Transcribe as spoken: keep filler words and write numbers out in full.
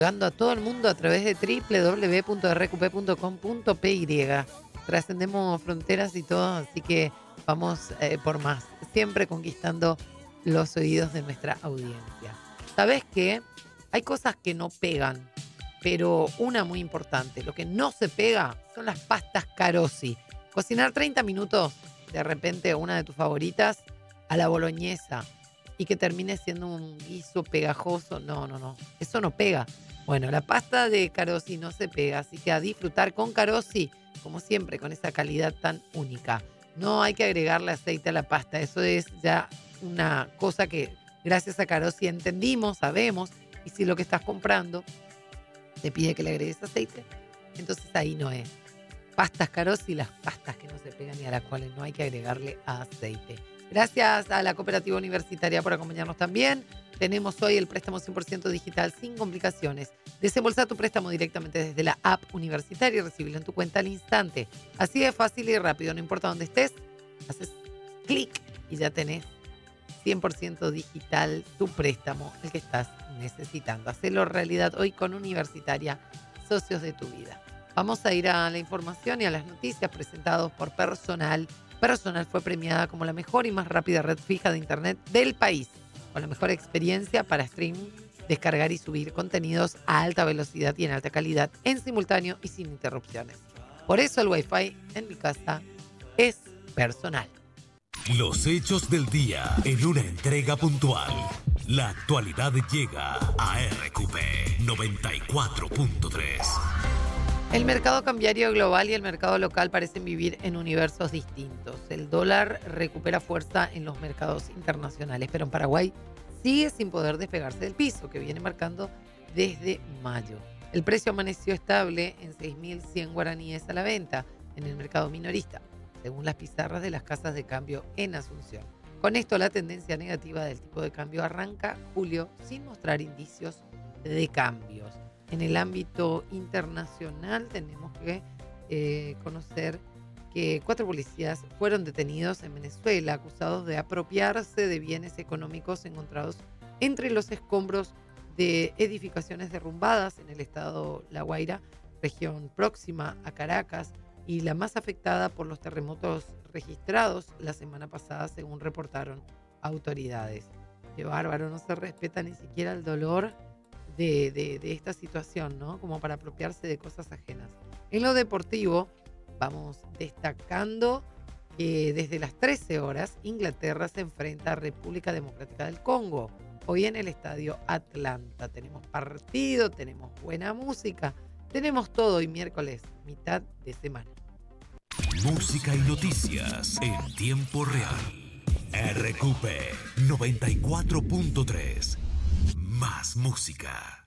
Llegando a todo el mundo a través de doble u doble u doble u punto erre cu pe punto com punto pe i. Trascendemos fronteras y todo, así que vamos eh, por más, siempre conquistando los oídos de nuestra audiencia. ¿Sabés qué? Hay cosas que no pegan, pero una muy importante, lo que no se pega son las pastas Carosi. Cocinar treinta minutos, de repente una de tus favoritas, a la boloñesa, y que termine siendo un guiso pegajoso, no, no, no, eso no pega. Bueno, la pasta de Carosi no se pega, así que a disfrutar con Carosi, como siempre, con esa calidad tan única. No hay que agregarle aceite a la pasta, eso es ya una cosa que gracias a Carosi entendimos, sabemos, y si lo que estás comprando te pide que le agregues aceite, entonces ahí no es. Pastas Carosi, las pastas que no se pegan y a las cuales no hay que agregarle aceite. Gracias a la Cooperativa Universitaria por acompañarnos también. Tenemos hoy el préstamo cien por ciento digital sin complicaciones. Desembolsa tu préstamo directamente desde la app universitaria y recibirlo en tu cuenta al instante. Así de fácil y rápido, no importa dónde estés, haces clic y ya tenés cien por ciento digital tu préstamo, el que estás necesitando. Hacelo realidad hoy con Universitaria, socios de tu vida. Vamos a ir a la información y a las noticias presentados por Personal. Personal fue premiada como la mejor y más rápida red fija de internet del país, con la mejor experiencia para streaming, descargar y subir contenidos a alta velocidad y en alta calidad, en simultáneo y sin interrupciones. Por eso el Wi-Fi en mi casa es Personal. Los hechos del día en una entrega puntual. La actualidad llega a erre cu pe noventa y cuatro punto tres. El mercado cambiario global y el mercado local parecen vivir en universos distintos. El dólar recupera fuerza en los mercados internacionales, pero en Paraguay sigue sin poder despegarse del piso que viene marcando desde mayo. El precio amaneció estable en seis mil cien guaraníes a la venta en el mercado minorista, según las pizarras de las casas de cambio en Asunción. Con esto, la tendencia negativa del tipo de cambio arranca julio sin mostrar indicios de cambios. En el ámbito internacional tenemos que eh, conocer que cuatro policías fueron detenidos en Venezuela acusados de apropiarse de bienes económicos encontrados entre los escombros de edificaciones derrumbadas en el estado La Guaira, región próxima a Caracas y la más afectada por los terremotos registrados la semana pasada, según reportaron autoridades. Qué bárbaro, no se respeta ni siquiera el dolor De, de, de esta situación, ¿no? Como para apropiarse de cosas ajenas. En lo deportivo, vamos destacando que desde las trece horas, Inglaterra se enfrenta a República Democrática del Congo. Hoy en el Estadio Atlanta. Tenemos partido, tenemos buena música, tenemos todo hoy miércoles, mitad de semana. Música y noticias en tiempo real. erre cu pe noventa y cuatro punto tres. Más música.